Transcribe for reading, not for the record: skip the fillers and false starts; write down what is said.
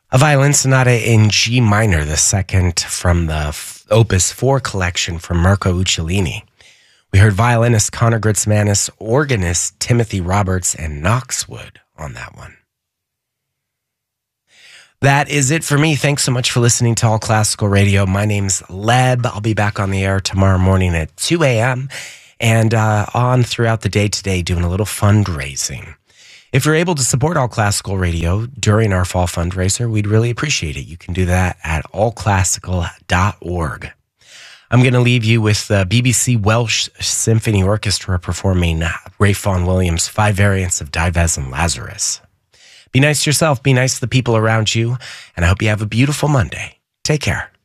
A violin sonata in G minor, the second from the Opus 4 collection from Mirko Uccellini. We heard violinist Connor Gritzmanis, organist Timothy Roberts, and Knoxwood on that one. That is it for me. Thanks so much for listening to All Classical Radio. My name's Leb. I'll be back on the air tomorrow morning at 2 a.m. and on throughout the day today doing a little fundraising. If you're able to support All Classical Radio during our fall fundraiser, we'd really appreciate it. You can do that at allclassical.org. I'm going to leave you with the BBC Welsh Symphony Orchestra performing Ralph Vaughan Williams' 5 variants of Dives and Lazarus. Be nice to yourself, be nice to the people around you, and I hope you have a beautiful Monday. Take care.